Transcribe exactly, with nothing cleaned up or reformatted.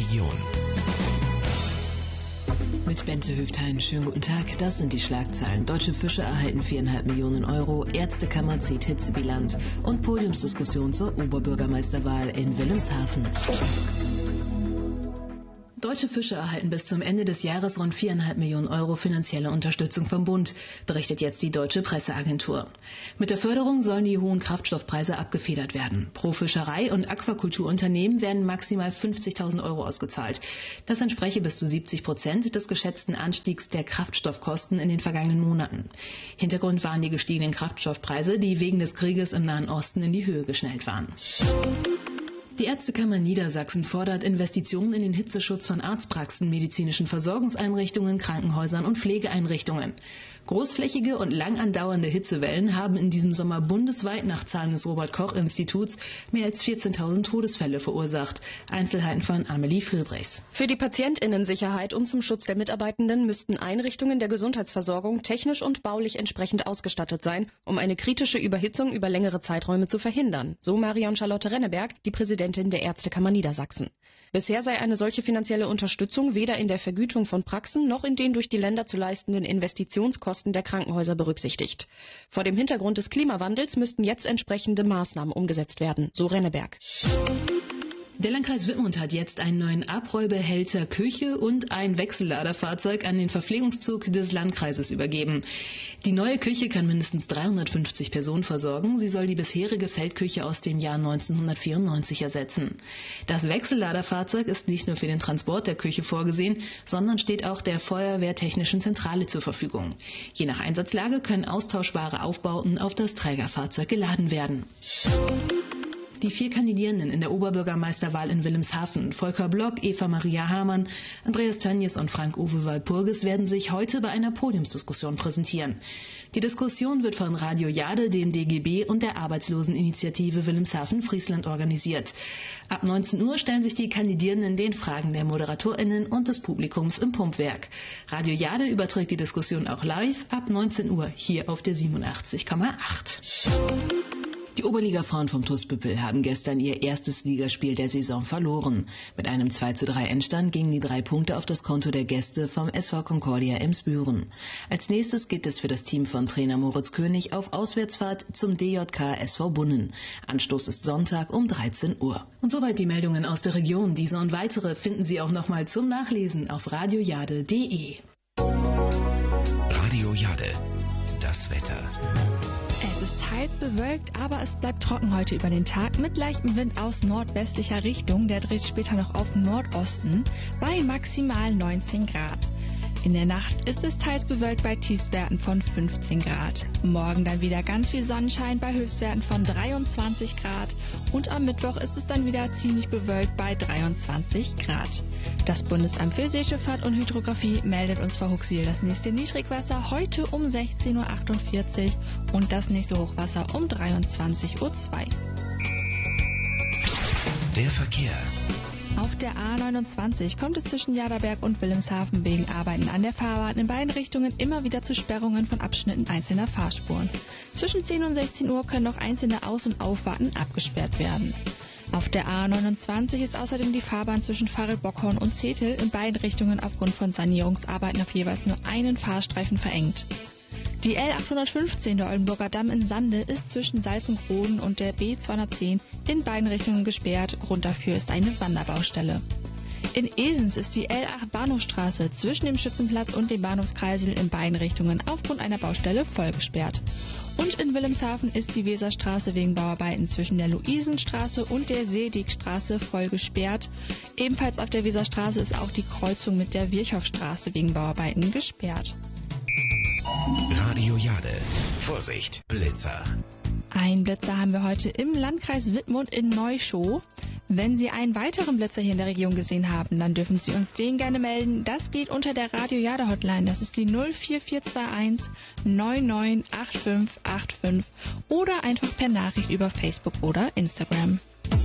Region. Mit Bente Höftein, schönen guten Tag. Das sind die Schlagzeilen. Deutsche Fische erhalten viereinhalb Millionen Euro, Ärztekammer zieht Hitzebilanz und Podiumsdiskussion zur Oberbürgermeisterwahl in Wilhelmshaven. Deutsche Fische erhalten bis zum Ende des Jahres rund viereinhalb Millionen Euro finanzielle Unterstützung vom Bund, berichtet jetzt die Deutsche Presseagentur. Mit der Förderung sollen die hohen Kraftstoffpreise abgefedert werden. Pro Fischerei- und Aquakulturunternehmen werden maximal fünfzigtausend Euro ausgezahlt. Das entspreche bis zu siebzig Prozent des geschätzten Anstiegs der Kraftstoffkosten in den vergangenen Monaten. Hintergrund waren die gestiegenen Kraftstoffpreise, die wegen des Krieges im Nahen Osten in die Höhe geschnellt waren. Die Ärztekammer Niedersachsen fordert Investitionen in den Hitzeschutz von Arztpraxen, medizinischen Versorgungseinrichtungen, Krankenhäusern und Pflegeeinrichtungen. Großflächige und lang andauernde Hitzewellen haben in diesem Sommer bundesweit nach Zahlen des Robert-Koch-Instituts mehr als vierzehntausend Todesfälle verursacht. Einzelheiten von Amelie Friedrichs. Für die PatientInnensicherheit und zum Schutz der Mitarbeitenden müssten Einrichtungen der Gesundheitsversorgung technisch und baulich entsprechend ausgestattet sein, um eine kritische Überhitzung über längere Zeiträume zu verhindern, so Marion Charlotte Renneberg, die Präsidentin der Ärztekammer Niedersachsen. Bisher sei eine solche finanzielle Unterstützung weder in der Vergütung von Praxen noch in den durch die Länder zu leistenden Investitionskosten der Krankenhäuser berücksichtigt. Vor dem Hintergrund des Klimawandels müssten jetzt entsprechende Maßnahmen umgesetzt werden, so Renneberg. Der Landkreis Wittmund hat jetzt einen neuen Abrollbehälter Küche und ein Wechselladerfahrzeug an den Verpflegungszug des Landkreises übergeben. Die neue Küche kann mindestens dreihundertfünfzig Personen versorgen. Sie soll die bisherige Feldküche aus dem Jahr neunzehnhundertvierundneunzig ersetzen. Das Wechselladerfahrzeug ist nicht nur für den Transport der Küche vorgesehen, sondern steht auch der Feuerwehrtechnischen Zentrale zur Verfügung. Je nach Einsatzlage können austauschbare Aufbauten auf das Trägerfahrzeug geladen werden. Die vier Kandidierenden in der Oberbürgermeisterwahl in Wilhelmshaven, Volker Block, Eva Maria Hamann, Andreas Tönjes und Frank-Uwe Walpurgis, werden sich heute bei einer Podiumsdiskussion präsentieren. Die Diskussion wird von Radio Jade, dem D G B und der Arbeitsloseninitiative Wilhelmshaven-Friesland organisiert. Ab neunzehn Uhr stellen sich die Kandidierenden den Fragen der ModeratorInnen und des Publikums im Pumpwerk. Radio Jade überträgt die Diskussion auch live ab neunzehn Uhr hier auf der siebenundachtzig Komma acht. Die Oberliga-Frauen vom T U S Büppel haben gestern ihr erstes Ligaspiel der Saison verloren. Mit einem zwei zu drei Endstand gingen die drei Punkte auf das Konto der Gäste vom S V Concordia Emsbüren. Als nächstes geht es für das Team von Trainer Moritz König auf Auswärtsfahrt zum D J K S V Bunnen. Anstoß ist Sonntag um dreizehn Uhr. Und soweit die Meldungen aus der Region. Diese und weitere finden Sie auch nochmal zum Nachlesen auf radiojade punkt de. Radio Jade, das Wetter. Es ist teils bewölkt, aber es bleibt trocken heute über den Tag mit leichtem Wind aus nordwestlicher Richtung. Der dreht später noch auf Nordosten bei maximal neunzehn Grad. In der Nacht ist es teils bewölkt bei Tiefstwerten von fünfzehn Grad. Morgen dann wieder ganz viel Sonnenschein bei Höchstwerten von dreiundzwanzig Grad. Und am Mittwoch ist es dann wieder ziemlich bewölkt bei dreiundzwanzig Grad. Das Bundesamt für Seeschifffahrt und Hydrographie meldet uns vor Huxil das nächste Niedrigwasser heute um sechzehn Uhr achtundvierzig und das nächste Hochwasser um dreiundzwanzig Uhr zwei. Der Verkehr. Auf der A neunundzwanzig kommt es zwischen Jaderberg und Wilhelmshaven wegen Arbeiten an der Fahrbahn in beiden Richtungen immer wieder zu Sperrungen von Abschnitten einzelner Fahrspuren. Zwischen zehn und sechzehn Uhr können noch einzelne Aus- und Auffahrten abgesperrt werden. Auf der A neunundzwanzig ist außerdem die Fahrbahn zwischen Farel-Bockhorn und Zetel in beiden Richtungen aufgrund von Sanierungsarbeiten auf jeweils nur einen Fahrstreifen verengt. Die L achthundertfünfzehn der Oldenburger Damm in Sande ist zwischen Salzengroden und der B zweihundertzehn in beiden Richtungen gesperrt. Grund dafür ist eine Wanderbaustelle. In Esens ist die L acht Bahnhofstraße zwischen dem Schützenplatz und dem Bahnhofskreisel in beiden Richtungen aufgrund einer Baustelle voll gesperrt. Und in Wilhelmshaven ist die Weserstraße wegen Bauarbeiten zwischen der Luisenstraße und der Seedigstraße voll gesperrt. Ebenfalls auf der Weserstraße ist auch die Kreuzung mit der Virchowstraße wegen Bauarbeiten gesperrt. Radio Jade. Vorsicht, Blitzer. Ein Blitzer haben wir heute im Landkreis Wittmund in Neuschow. Wenn Sie einen weiteren Blitzer hier in der Region gesehen haben, dann dürfen Sie uns den gerne melden. Das geht unter der Radio Jade Hotline. Das ist die null vier vier zwei eins neun neun acht fünf acht fünf oder einfach per Nachricht über Facebook oder Instagram.